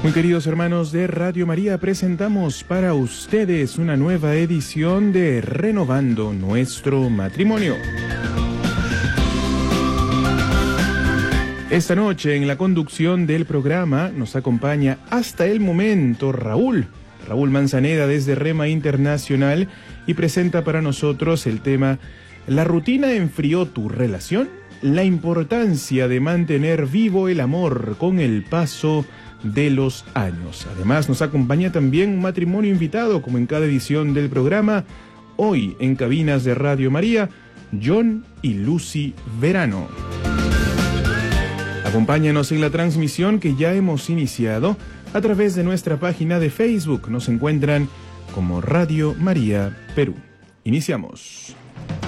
Muy queridos hermanos de Radio María, presentamos para ustedes una nueva edición de Renovando Nuestro Matrimonio. Esta noche en la conducción del programa nos acompaña hasta el momento Raúl Manzaneda desde Rema Internacional y presenta para nosotros el tema ¿La rutina enfrió tu relación? La importancia de mantener vivo el amor con el paso de los años. Además nos acompaña también un matrimonio invitado, como en cada edición del programa. Hoy en cabinas de Radio María, John y Lucy Verano. Acompáñanos en la transmisión que ya hemos iniciado a través de nuestra página de Facebook. Nos encuentran como Radio María Perú. Iniciamos.